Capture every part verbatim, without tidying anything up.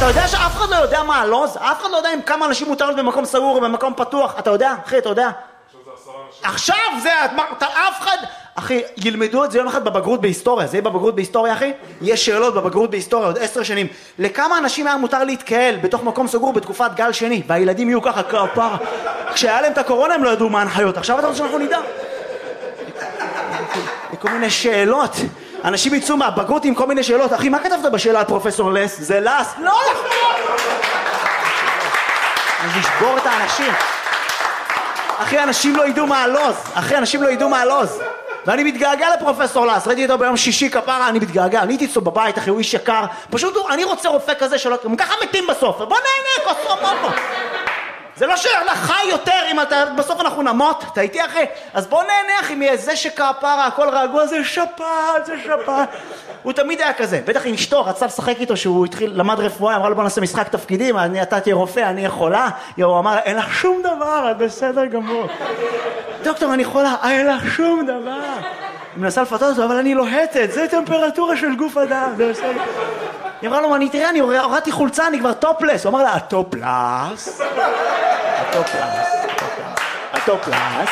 יודע שאף אחד לא יודע מה הלוז? אף אחד לא יודע אם כמה אנשים מותר להיות במקום סגור או במקום פתוח. אתה יודע? אחי, אתה יודע? עכשיו זה, אף אחד... אחי, ילמדו את זה יום אחד בבגרות בהיסטוריה. זה יהיה בבגרות בהיסטוריה, אחי? יש שאלות בבגרות בהיסטוריה עוד עשר שנים. לכמה אנשים היה מותר להתקהל בתוך מקום סגור בתקופת גל שני? והילדים יהיו ככה כפרה. כשהיה להם את הקורונה הם לא ידעו מה ההנחיות. עכשיו אתה רוצה שאנחנו נדע? כל מיני שאלות. אנשים יצאו מהבגרות עם כל מיני שאלות. אחי, מה כתבת בשאלה על פרופסור לס? זה לס? לא נכון! אז לשבור את האנשים. אחי, אנשים לא ידעו מה הלוז. אחי, אנשים לא ידעו מה הלוז. ואני מתגעגע לפרופסור לס. ראיתי אותו ביום שישי כפרה, אני מתגעגע. אני הייתי אצלו בבית, אחי, הוא איש יקר. פשוט אני רוצה רופא כזה שלא... הם ככה מתים בסוף. בוא נהנה, כוסו מומו. זה לא שאלה חי יותר אם אתה... בסוף אנחנו נמות. אתה איתי, אחי? אז בוא נהנה, אחי, מאיזה שכפרה, הכל רגוע, זה שפעת, זה שפעת. הוא תמיד היה כזה. בטח עם אשתו, רצה לשחק איתו שהוא התחיל, למד רפואה, אמרה לו בוא נעשה משחק תפקידים, אני, אתה תהיה רופא, אני יכולה. הוא אמר, אין לך שום דבר, את בסדר גמור. דוקטור, אני יכולה, אין לך שום דבר. היא מנסה לפתות אותו, אבל אני לוהטת, זה טמפרטורה של גוף אדם, זה בסדר. היא אמרה לו, אני תראה, אני הורדתי חולצה, אני כבר טופלס. הוא אמר לה, הטופלס, הטופלס, הטופלס.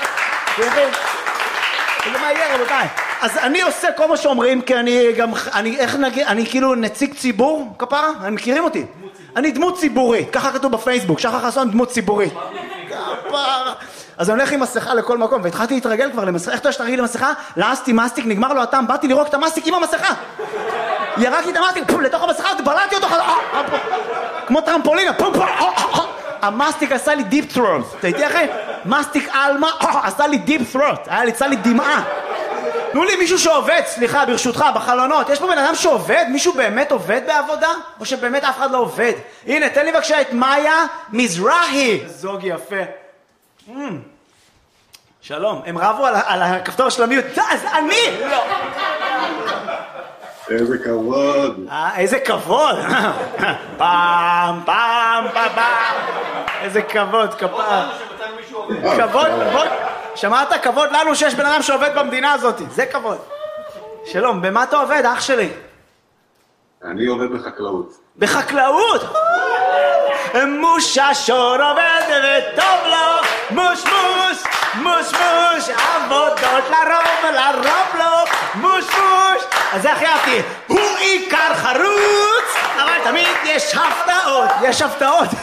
זה מה יהיה, רבותיי. אז אני עושה כל מה שאומרים, כי אני גם, אני, איך נגיד, אני כאילו נציג ציבור, כפרה? הם מכירים אותי. אני דמות ציבורית, ככה כתוב בפייסבוק, שחר חסון דמות ציבורית. כפרה. אז אני הולך עם מסכה לכל מקום, והתחלתי להתרגל כבר למסכה. איך אתה שתרגיל למסכה? לעסתי מסטיק, נגמר לו הטעם, באתי לרוק את המסטיק עם המסכה. ירקתי את המסטיק, פום, לתוך המסכה, בלעתי אותו, כמו טרמפולינה, פום, פום, המסטיק עשה לי דיפ ת'רוט. אתה איתי אחי? מסטיק אלמה, עשה לי דיפ ת'רוט. היה לי, צא לי דמעה. תנו לי מישהו שעובד, סליחה, ברשותך, בחלונות. יש פה בן אדם שעובד? מישהו באמת עובד בעבודה? או שבאמת אף אחד לא עובד? הנה, תן לי בבקשה את מאיה מזרחי. זוג יפה. שלום, הם רבו על הכפתור של המיוט. אז אני! לא. איזה כבוד. איזה כבוד. פעם, פעם, פעם. איזה כבוד, כפר. כבוד, כבוד. שמעת? כבוד לנו שיש בן אדם שעובד במדינה הזאת. זה כבוד. שלום, במה אתה עובד, אח שלי? אני עובד בחקלאות. בחקלאות? מוש השור עובד וטוב לו, מוש מוש, מוש מוש, עבודות לרוב ולרוב לו, מוש מוש. אז זה הכי אהבתי, הוא עיקר חרוץ, אבל תמיד יש הפתעות, יש הפתעות.